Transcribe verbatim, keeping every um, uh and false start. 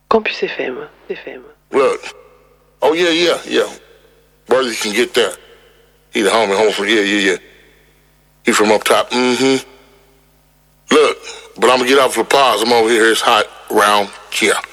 Campus F M. F M. Look. Oh, yeah, yeah, yeah. Worthy can get that. He the homie, home from, yeah, yeah, yeah. He from up top. Mm-hmm. Look, but I'm gonna get out for pause. I'm over here. It's hot round here.